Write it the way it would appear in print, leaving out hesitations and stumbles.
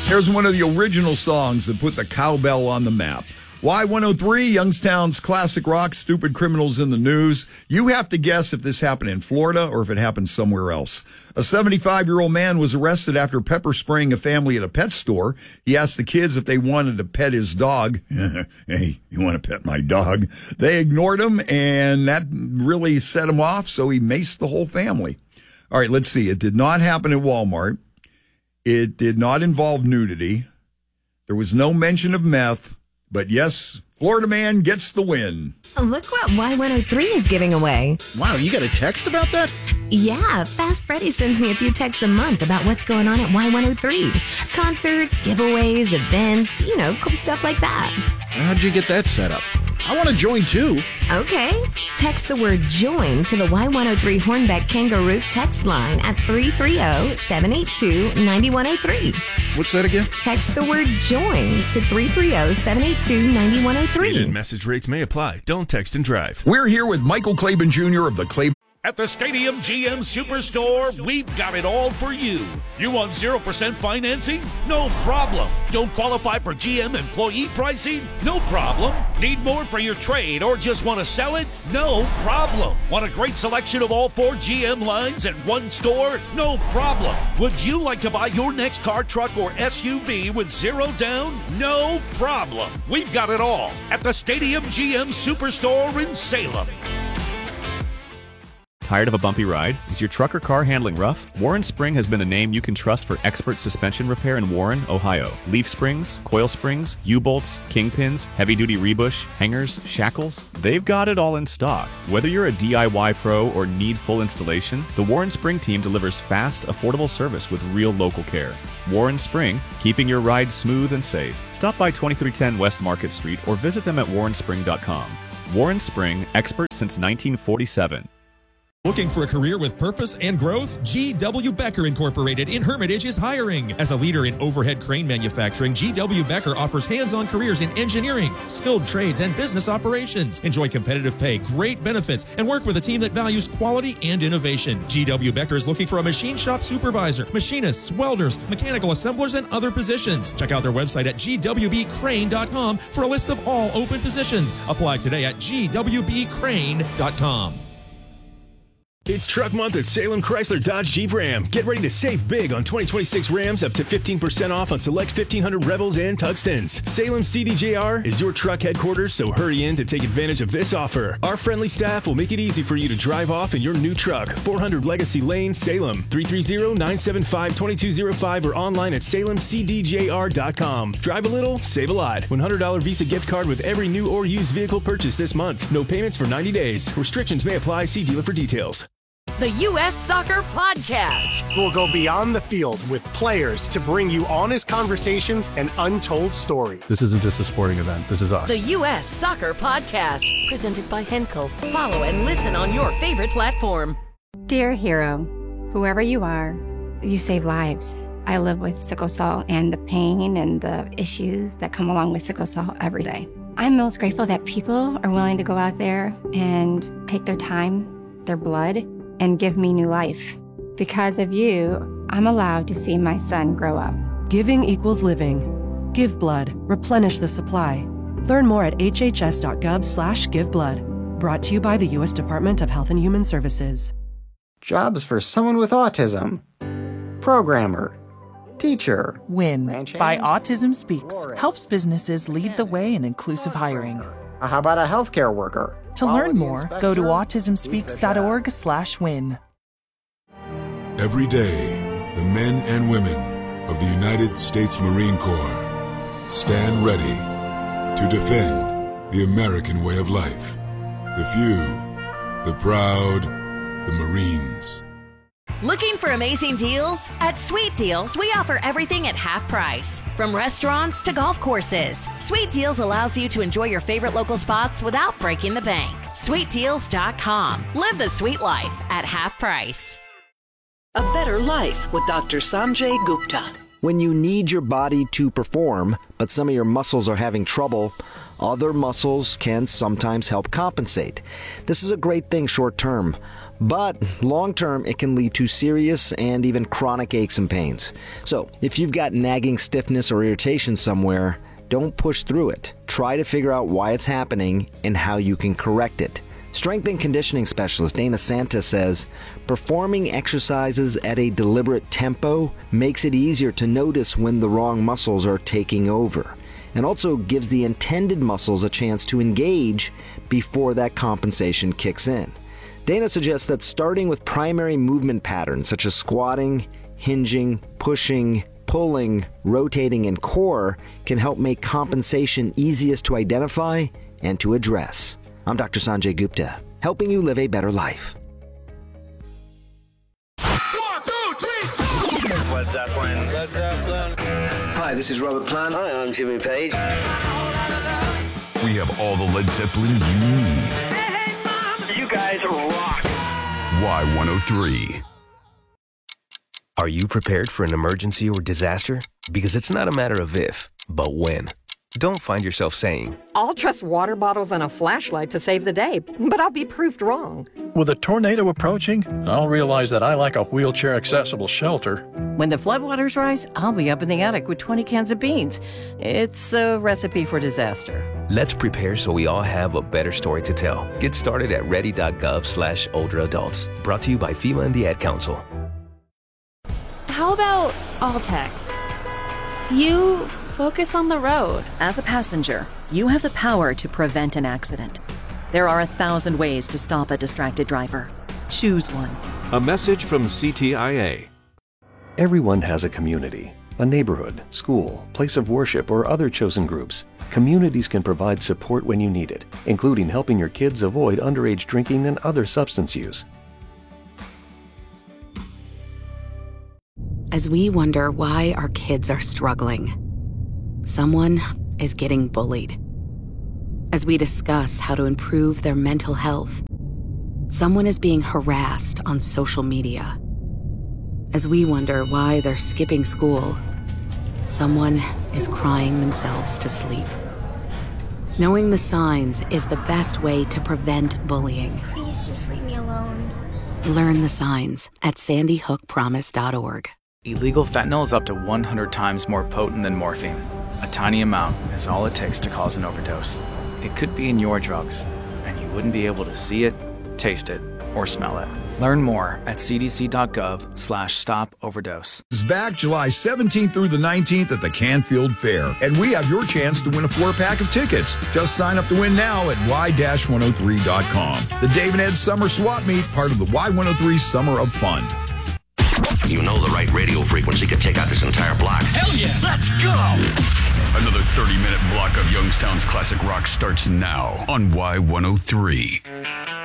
Here's one of the original songs that put the cowbell on the map. Y103, Youngstown's classic rock, Stupid Criminals in the News. You have to guess if this happened in Florida or if it happened somewhere else. A 75-year-old man was arrested after pepper spraying a family at a pet store. He asked the kids if they wanted to pet his dog. Hey, you want to pet my dog? They ignored him, and that really set him off, so he maced the whole family. All right, let's see. It did not happen at Walmart. It did not involve nudity. There was no mention of meth. But yes, Florida man gets the win. Look what Y103 is giving away. Wow, you got a text about that? Yeah, Fast Freddy sends me a few texts a month about what's going on at Y103. Concerts, giveaways, events, cool stuff like that. How'd you get that set up? I want to join too. Okay. Text the word JOIN to the Y103 Hornbeck Kangaroo text line at 330-782-9103. What's that again? Text the word JOIN to 330-782-9103. Data and message rates may apply. Don't text and drive. We're here with Michael Claiborne Jr. of the Claiborne. At the Stadium GM Superstore, we've got it all for you. You want 0% financing? No problem. Don't qualify for GM employee pricing? No problem. Need more for your trade or just want to sell it? No problem. Want a great selection of all 4 GM lines at one store? No problem. Would you like to buy your next car, truck, or SUV with 0 down? No problem. We've got it all at the Stadium GM Superstore in Salem. Tired of a bumpy ride? Is your truck or car handling rough? Warren Spring has been the name you can trust for expert suspension repair in Warren, Ohio. Leaf springs, coil springs, U-bolts, kingpins, heavy-duty rebush, hangers, shackles, they've got it all in stock. Whether you're a DIY pro or need full installation, the Warren Spring team delivers fast, affordable service with real local care. Warren Spring, keeping your ride smooth and safe. Stop by 2310 West Market Street or visit them at warrenspring.com. Warren Spring, expert since 1947. Looking for a career with purpose and growth? G.W. Becker Incorporated in Hermitage is hiring. As a leader in overhead crane manufacturing, G.W. Becker offers hands-on careers in engineering, skilled trades, and business operations. Enjoy competitive pay, great benefits, and work with a team that values quality and innovation. G.W. Becker is looking for a machine shop supervisor, machinists, welders, mechanical assemblers, and other positions. Check out their website at gwbcrane.com for a list of all open positions. Apply today at gwbcrane.com. It's Truck Month at Salem Chrysler Dodge Jeep Ram. Get ready to save big on 2026 Rams, up to 15% off on select 1500 Rebels and Tuxtons. Salem CDJR is your truck headquarters, so hurry in to take advantage of this offer. Our friendly staff will make it easy for you to drive off in your new truck. 400 Legacy Lane, Salem. 330-975-2205 or online at salemcdjr.com. Drive a little, save a lot. $100 Visa gift card with every new or used vehicle purchase this month. No payments for 90 days. Restrictions may apply. See dealer for details. The U.S. Soccer Podcast. We'll go beyond the field with players to bring you honest conversations and untold stories. This isn't just a sporting event. This is us. The U.S. Soccer Podcast. Presented by Henkel. Follow and listen on your favorite platform. Dear hero, whoever you are, you save lives. I live with sickle cell and the pain and the issues that come along with sickle cell every day. I'm most grateful that people are willing to go out there and take their time, their blood, and give me new life. Because of you, I'm allowed to see my son grow up. Giving equals living. Give blood. Replenish the supply. Learn more at hhs.gov/giveblood. Brought to you by the U.S. Department of Health and Human Services. Jobs for someone with autism. Programmer. Teacher. WIN by Autism Speaks helps businesses lead the way in inclusive hiring. How about a healthcare worker? To learn more, go to autismspeaks.org/win. Every day, the men and women of the United States Marine Corps stand ready to defend the American way of life. The few, the proud, the Marines. Looking for amazing deals? At Sweet Deals, we offer everything at half price. From restaurants to golf courses, Sweet Deals allows you to enjoy your favorite local spots without breaking the bank. SweetDeals.com. Live the sweet life at half price. A better life with Dr. Sanjay Gupta. When you need your body to perform, but some of your muscles are having trouble, other muscles can sometimes help compensate. This is a great thing short term, But long-term, it can lead to serious and even chronic aches and pains. So, if you've got nagging stiffness or irritation somewhere, don't push through it. Try to figure out why it's happening and how you can correct it. Strength and conditioning specialist Dana Santa says, performing exercises at a deliberate tempo makes it easier to notice when the wrong muscles are taking over, and also gives the intended muscles a chance to engage before that compensation kicks in. Dana suggests that starting with primary movement patterns such as squatting, hinging, pushing, pulling, rotating, and core can help make compensation easiest to identify and to address. I'm Dr. Sanjay Gupta, helping you live a better life. Led Zeppelin. Led Zeppelin. Hi, this is Robert Plant. Hi, I'm Jimmy Page. We have all the Led Zeppelin you need. Hey, Mom! You guys rock! Y103. Are you prepared for an emergency or disaster? Because it's not a matter of if, but when. Don't find yourself saying, I'll trust water bottles and a flashlight to save the day, but I'll be proved wrong. With a tornado approaching, I'll realize that I lack a wheelchair-accessible shelter. When the floodwaters rise, I'll be up in the attic with 20 cans of beans. It's a recipe for disaster. let's prepare so we all have a better story to tell. Get started at ready.gov/older adults. Brought to you by FEMA and the Ad Council. How about all text? You focus on the road. As a passenger, you have the power to prevent an accident. There are 1,000 ways to stop a distracted driver. Choose one. A message from CTIA. Everyone has a community, a neighborhood, school, place of worship, or other chosen groups. Communities can provide support when you need it, including helping your kids avoid underage drinking and other substance use. As we wonder why our kids are struggling, someone is getting bullied. As we discuss how to improve their mental health, someone is being harassed on social media. As we wonder why they're skipping school, someone is crying themselves to sleep. Knowing the signs is the best way to prevent bullying. Please just leave me alone. Learn the signs at sandyhookpromise.org. Illegal fentanyl is up to 100 times more potent than morphine. A tiny amount is all it takes to cause an overdose. It could be in your drugs, and you wouldn't be able to see it, taste it, or smell it. Learn more at cdc.gov/stop-overdose. Is back July 17th through the 19th at the Canfield Fair. And we have your chance to win a 4-pack of tickets. Just sign up to win now at y-103.com. The Dave and Ed Summer Swap Meet, part of the Y103 Summer of Fun. You know the right radio frequency could take out this entire block. Hell yes! Let's go! Another 30-minute block of Youngstown's classic rock starts now on Y103.